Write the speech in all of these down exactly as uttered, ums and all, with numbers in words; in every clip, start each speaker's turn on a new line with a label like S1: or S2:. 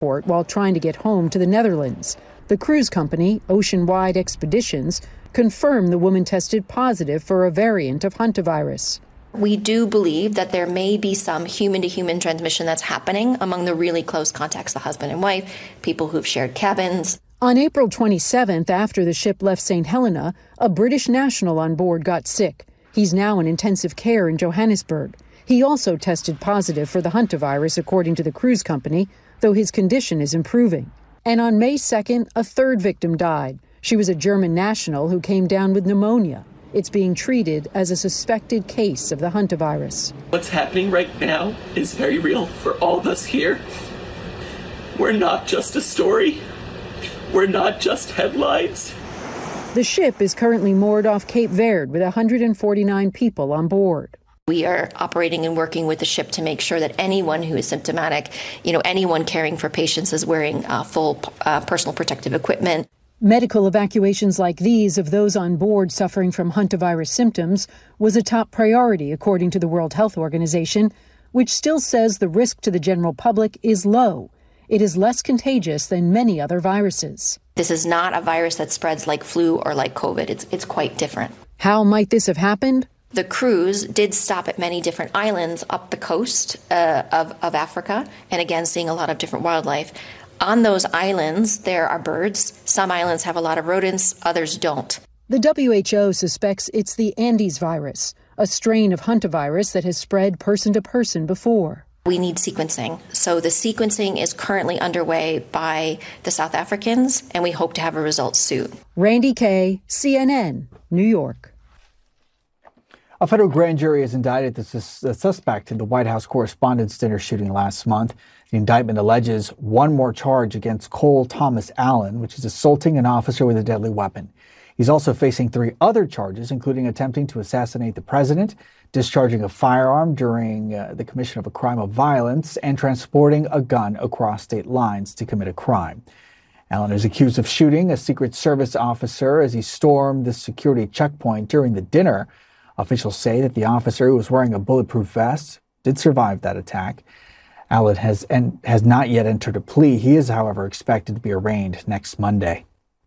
S1: port while trying to get home to the Netherlands. The cruise company, Oceanwide Expeditions, confirmed the woman tested positive for a variant of hantavirus.
S2: We do believe that there may be some human-to-human transmission that's happening among the really close contacts, the husband and wife, people who've shared cabins.
S1: On April twenty-seventh, after the ship left Saint Helena, a British national on board got sick. He's now in intensive care in Johannesburg. He also tested positive for the hantavirus, according to the cruise company, though his condition is improving. And on May second, a third victim died. She was a German national who came down with pneumonia. It's being treated as a suspected case of the hantavirus.
S3: What's happening right now is very real for all of us here. We're not just a story. We're not just headlines.
S1: The ship is currently moored off Cape Verde with one hundred forty-nine people on board.
S2: We are operating and working with the ship to make sure that anyone who is symptomatic, you know, anyone caring for patients is wearing uh, full uh, personal protective equipment.
S1: Medical evacuations like these of those on board suffering from hantavirus symptoms was a top priority, according to the World Health Organization, which still says the risk to the general public is low. It is less contagious than many other viruses.
S2: This is not a virus that spreads like flu or like COVID. It's, it's quite different.
S1: How might this have happened?
S2: The cruise did stop at many different islands up the coast uh, of, of Africa, and again, seeing a lot of different wildlife. On those islands, there are birds. Some islands have a lot of rodents, others don't.
S1: The W H O suspects it's the Andes virus, a strain of hantavirus that has spread person to person before.
S2: We need sequencing. So the sequencing is currently underway by the South Africans, and we hope to have a result soon.
S1: Randy Kay, C N N, New York.
S4: A federal grand jury has indicted the, sus- the suspect in the White House Correspondents' Dinner shooting last month. The indictment alleges one more charge against Cole Thomas Allen, which is assaulting an officer with a deadly weapon. He's also facing three other charges, including attempting to assassinate the president, discharging a firearm during uh, the commission of a crime of violence, and transporting a gun across state lines to commit a crime. Allen is accused of shooting a Secret Service officer as he stormed the security checkpoint during the dinner. Officials say that the officer, who was wearing a bulletproof vest, did survive that attack. Allen has, en- has not yet entered a plea. He is, however, expected to be arraigned next Monday.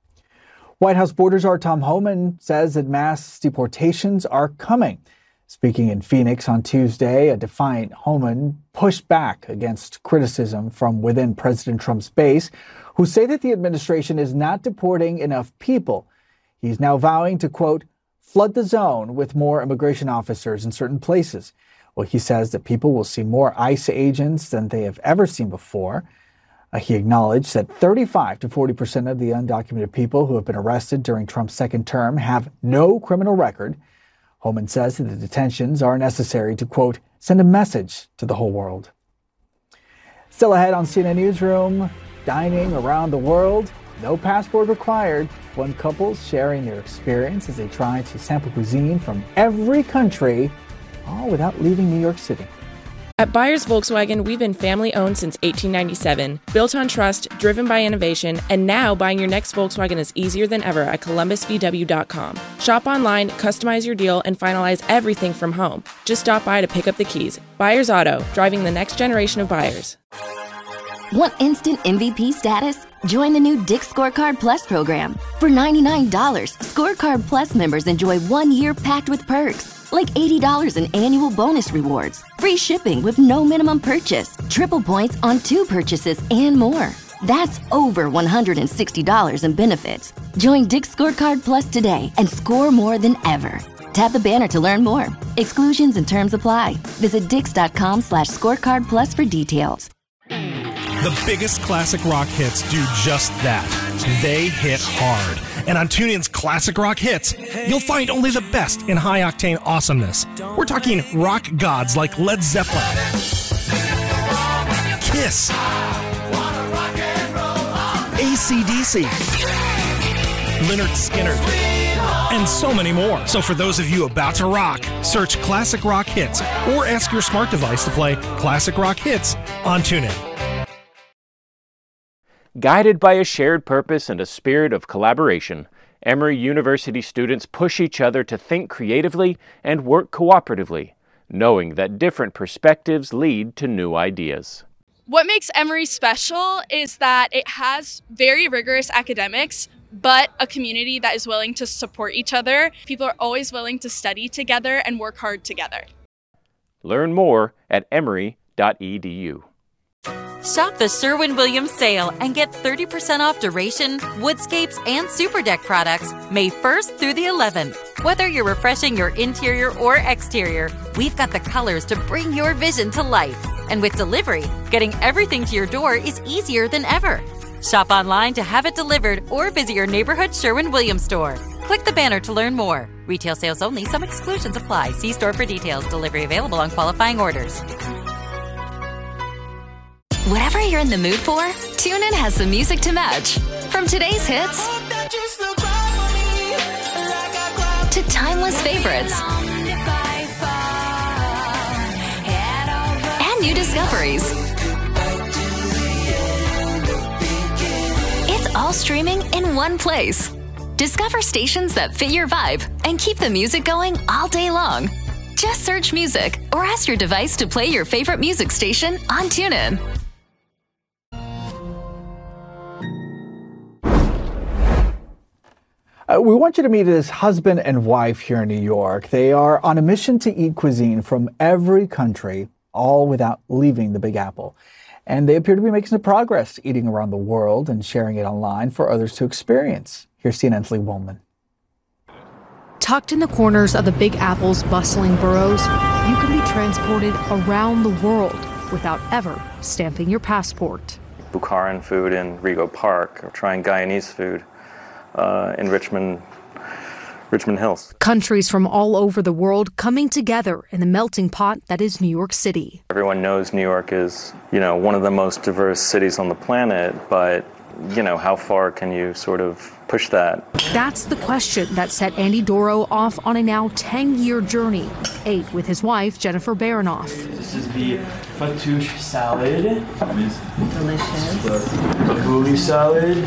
S4: White House border czar Tom Homan says that mass deportations are coming. Speaking in Phoenix on Tuesday, a defiant Homan pushed back against criticism from within President Trump's base, who say that the administration is not deporting enough people. He's now vowing to, quote, flood the zone with more immigration officers in certain places. Well, he says that people will see more ICE agents than they have ever seen before. Uh, he acknowledged that thirty-five to forty percent of the undocumented people who have been arrested during Trump's second term have no criminal record. Homan says that the detentions are necessary to, quote, send a message to the whole world. Still ahead on C N N Newsroom, dining around the world, no passport required. One couple sharing their experience as they try to sample cuisine from every country, all without leaving New York City.
S5: At Byers Volkswagen, we've been family-owned since eighteen ninety-seven, built on trust, driven by innovation, and now buying your next Volkswagen is easier than ever at Columbus V W dot com. Shop online, customize your deal, and finalize everything from home. Just stop by to pick up the keys. Byers Auto, driving the next generation of buyers.
S6: Want instant M V P status? Join the new Dick's Scorecard Plus program. For ninety-nine dollars, Scorecard Plus members enjoy one year packed with perks, like eighty dollars in annual bonus rewards, free shipping with no minimum purchase, triple points on two purchases, and more. That's over one hundred sixty dollars in benefits. Join Dick's Scorecard Plus today and score more than ever. Tap the banner to learn more. Exclusions and terms apply. Visit dix.com slash scorecard plus for details.
S7: The biggest classic rock hits do just that. They hit hard. And on TuneIn's Classic Rock Hits, you'll find only the best in high-octane awesomeness. We're talking rock gods like Led Zeppelin, Kiss, A C D C, Lynyrd Skynyrd, and so many more. So for those of you about to rock, search Classic Rock Hits or ask your smart device to play Classic Rock Hits on TuneIn.
S8: Guided by a shared purpose and a spirit of collaboration, Emory University students push each other to think creatively and work cooperatively, knowing that different perspectives lead to new ideas.
S9: What makes Emory special is that it has very rigorous academics, but a community that is willing to support each other. People are always willing to study together and work hard together.
S8: Learn more at emory dot e d u.
S10: Shop the Sherwin-Williams sale and get thirty percent off Duration, Woodscapes, and Super Deck products May first through the eleventh. Whether you're refreshing your interior or exterior, we've got the colors to bring your vision to life. And with delivery, getting everything to your door is easier than ever. Shop online to have it delivered or visit your neighborhood Sherwin-Williams store. Click the banner to learn more. Retail sales only. Some exclusions apply. See store for details. Delivery available on qualifying orders.
S6: Whatever you're in the mood for, TuneIn has the music to match. From today's hits to timeless favorites and new discoveries. It's all streaming in one place. Discover stations that fit your vibe and keep the music going all day long. Just search music or ask your device to play your favorite music station on TuneIn.
S4: Uh, we want you to meet this husband and wife here in New York. They are on a mission to eat cuisine from every country, all without leaving the Big Apple. And they appear to be making some progress, eating around the world and sharing it online for others to experience. Here's C N N's Lee Woolman.
S11: Tucked in the corners of the Big Apple's bustling boroughs, you can be transported around the world without ever stamping your passport.
S12: Bukharan food in Rego Park, or trying Guyanese food uh, in Richmond, Richmond Hills.
S11: Countries from all over the world coming together in the melting pot that is New York City.
S12: Everyone knows New York is, you know, one of the most diverse cities on the planet, but, you know, how far can you sort of push that?
S11: That's the question that set Andy Doro off on a now ten-year journey. Ate with his wife, Jennifer Baranoff.
S13: This is the fattoush salad.
S11: Delicious.
S13: The booty salad.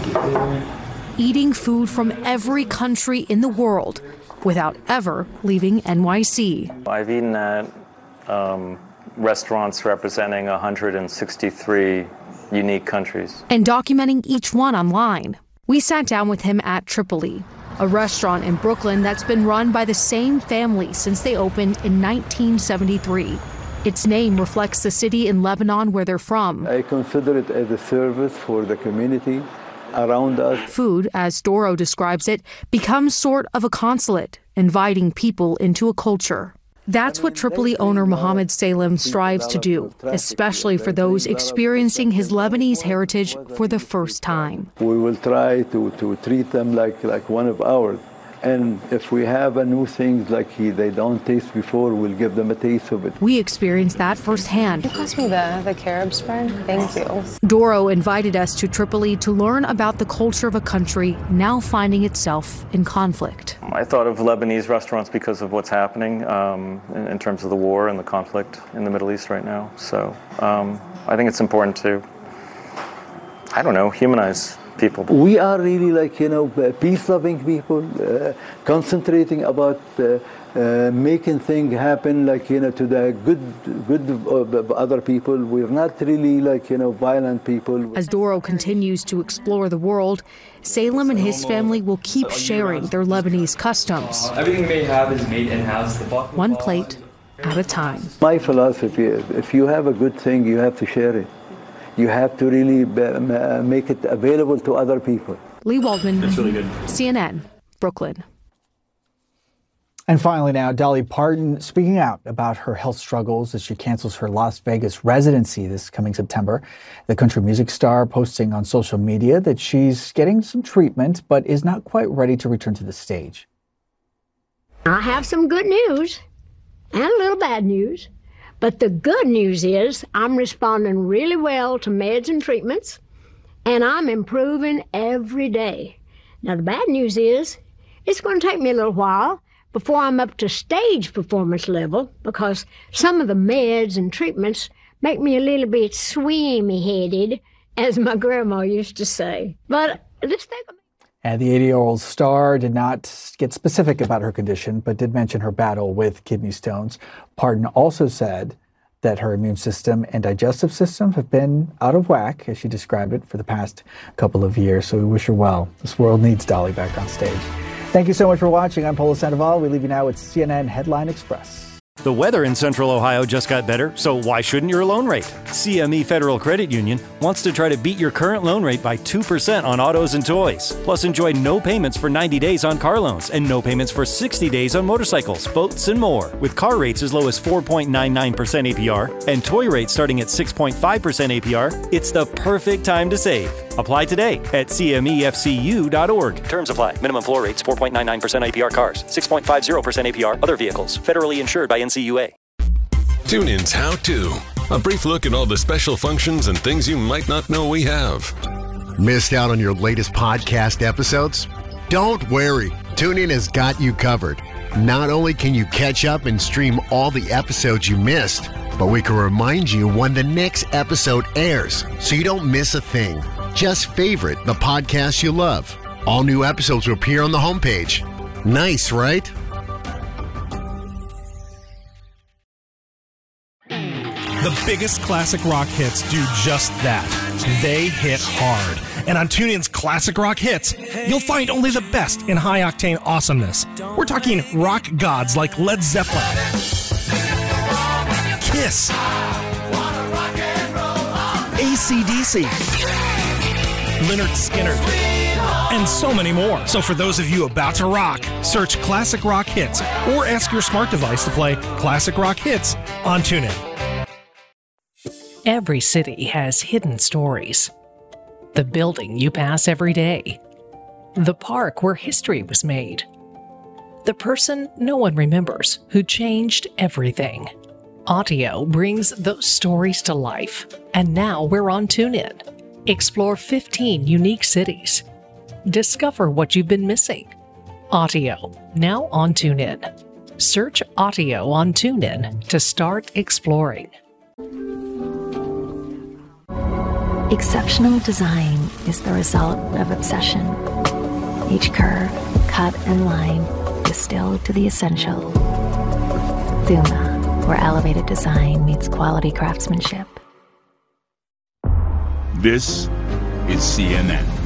S11: Eating food from every country in the world without ever leaving N Y C.
S12: I've eaten at um, restaurants representing one hundred sixty-three unique countries.
S11: And documenting each one online. We sat down with him at Tripoli, a restaurant in Brooklyn that's been run by the same family since they opened in nineteen seventy-three. Its name reflects the city in Lebanon where they're from.
S14: I consider it as a service for the community around us.
S11: Food, as Doro describes it, becomes sort of a consulate, inviting people into a culture. That's what Tripoli owner Mohammed Salem strives to do, especially for those experiencing his Lebanese heritage for the first time.
S14: We will try to, to treat them like, like one of ours. And if we have a new things like he, they don't taste before, we'll give them a taste of it.
S11: We experienced that firsthand.
S15: Can you pass me the, the carob spread? Thank you.
S11: Doro invited us to Tripoli to learn about the culture of a country now finding itself in conflict.
S12: I thought of Lebanese restaurants because of what's happening um, in, in terms of the war and the conflict in the Middle East right now. So um, I think it's important to, I don't know, humanize people.
S14: We are really like, you know, peace-loving people, uh, concentrating about uh, uh, making things happen, like, you know, to the good good of other people. We're not really like, you know, violent people.
S11: As Doro continues to explore the world, Salem and his family will keep sharing their Lebanese customs.
S13: Everything they have is made in-house.
S11: One plate at a time.
S14: My philosophy is, if you have a good thing, you have to share it. You have to really make it available to other people.
S11: Lee Waldman,
S14: That's really good.
S11: C N N, Brooklyn.
S4: And finally now, Dolly Parton speaking out about her health struggles as she cancels her Las Vegas residency this coming September. The country music star posting on social media that she's getting some treatment but is not quite ready to return to the stage.
S16: I have some good news and a little bad news. But the good news is I'm responding really well to meds and treatments, and I'm improving every day. Now, the bad news is it's going to take me a little while before I'm up to stage performance level, because some of the meds and treatments make me a little bit swimmy-headed, as my grandma used to say. But this thing...
S4: And the eighty-year-old star did not get specific about her condition, but did mention her battle with kidney stones. Parton also said that her immune system and digestive system have been out of whack, as she described it, for the past couple of years. So we wish her well. This world needs Dolly back on stage. Thank you so much for watching. I'm Polo Sandoval. We leave you now with C N N Headline Express.
S17: The weather in Central Ohio just got better, so why shouldn't your loan rate? C M E Federal Credit Union wants to try to beat your current loan rate by two percent on autos and toys. Plus, enjoy no payments for ninety days on car loans and no payments for sixty days on motorcycles, boats, and more. With car rates as low as four point nine nine percent A P R and toy rates starting at six point five percent A P R, it's the perfect time to save. Apply today at C M E F C U dot org. Terms apply. Minimum floor rates four point nine nine percent A P R cars, six point five zero percent A P R other vehicles. Federally insured by N C U A.
S18: TuneIn's How To. A brief look at all the special functions and things you might not know we have.
S19: Missed out on your latest podcast episodes? Don't worry. TuneIn has got you covered. Not only can you catch up and stream all the episodes you missed, but we can remind you when the next episode airs so you don't miss a thing. Just favorite the podcast you love. All new episodes will appear on the homepage. Nice, right?
S7: The biggest classic rock hits do just that. They hit hard. And on TuneIn's Classic Rock Hits, you'll find only the best in high-octane awesomeness. We're talking rock gods like Led Zeppelin, Kiss, A C D C, Lynyrd Skynyrd, and so many more. So for those of you about to rock, search Classic Rock Hits or ask your smart device to play Classic Rock Hits on TuneIn.
S20: Every city has hidden stories. The building you pass every day. The park where history was made. The person no one remembers who changed everything. Audio brings those stories to life. And now we're on TuneIn. Explore fifteen unique cities. Discover what you've been missing. Audio, now on TuneIn. Search Audio on TuneIn to start exploring.
S21: Exceptional design is the result of obsession. Each curve, cut, and line distilled to the essential. Thuma, where elevated design meets quality craftsmanship.
S22: This is C N N.